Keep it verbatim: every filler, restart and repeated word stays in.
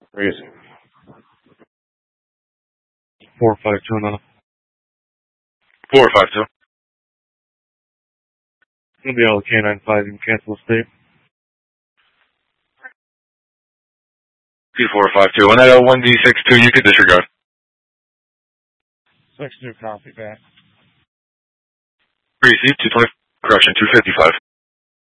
Crazy. Four five two now. Four five two. Gonna be all K nine five and cancel the state. P four five two. And that L one D six two you can disregard. Six two copy back. Receive two twenty. Correction two fifty five.